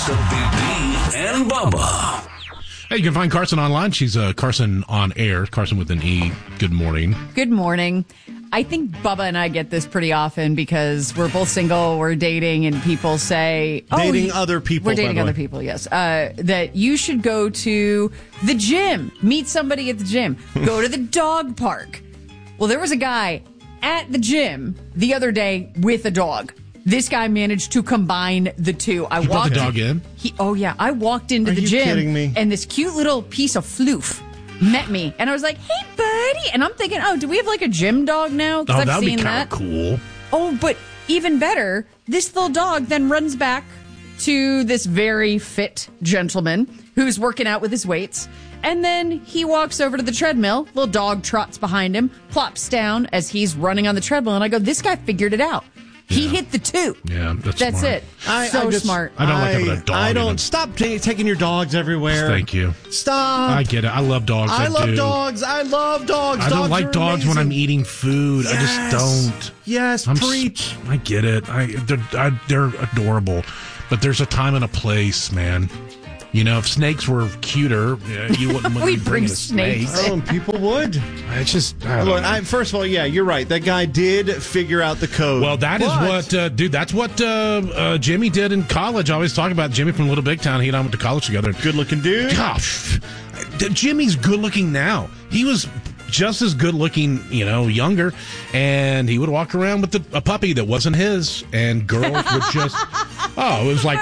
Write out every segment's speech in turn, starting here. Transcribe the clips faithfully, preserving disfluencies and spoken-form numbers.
best of B B and Bubba. Hey, you can find Carson online. She's uh, Carson on air. Carson with an E. Good morning. Good morning. I think Bubba and I get this pretty often because we're both single, we're dating, and people say... Oh, dating you, other people, We're dating by the other way. people, yes. Uh, that you should go to the gym. Meet somebody at the gym. Go to the dog park. Well, there was a guy at the gym the other day with a dog. This guy managed to combine the two. I You brought walked the dog in? He, oh, yeah. I walked into Are the you gym, kidding me? and this cute little piece of floof met me. And I was like, hey, buddy. And I'm thinking, oh, do we have like a gym dog now? Oh, Because that I've would be seen kind that. of cool. Oh, but even better, this little dog then runs back to this very fit gentleman who's working out with his weights. And then he walks over to the treadmill. Little dog trots behind him, plops down as he's running on the treadmill. And I go, this guy figured it out. He Yeah. hit the two. Yeah, that's That's smart. it. I- so I just- smart. I don't like having a dog I in don't a- stop ta taking your dogs everywhere. Thank you. Stop. I get it. I love dogs. I, I love do. dogs. I love dogs. I don't dogs like are dogs when I'm amazing. eating food. I Yes. just don't. Yes, I'm s- preach. I get it. I they're, I they're adorable, but there's a time and a place, man. You know, if snakes were cuter, yeah, you wouldn't We be bring bringing a snakes. snake. Oh, and people would. It's just I don't Look, know. I, first of all, yeah, you're right. That guy did figure out the code. Well, that is But- what, uh, dude. That's what uh, uh, Jimmy did in college. I always talk about Jimmy from Little Big Town. He and I went to college together. Good-looking dude. Gosh, Jimmy's good looking now. He was just as good looking, you know, younger, and he would walk around with the, a puppy that wasn't his, and girls would just, oh, it was like,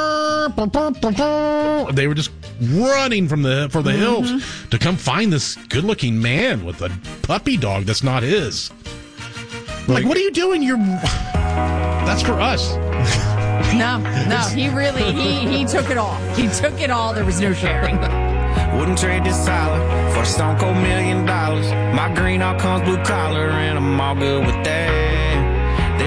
they were just running from the for the Mm-hmm. hills to come find this good looking man with a puppy dog that's not his. Like, what are you doing? You're that's for us. No, no, he really, he, he took it all. He took it all. There was no sharing. Wouldn't trade this salad for a stone cold million dollars. My green all comes blue collar, and I'm all good with that.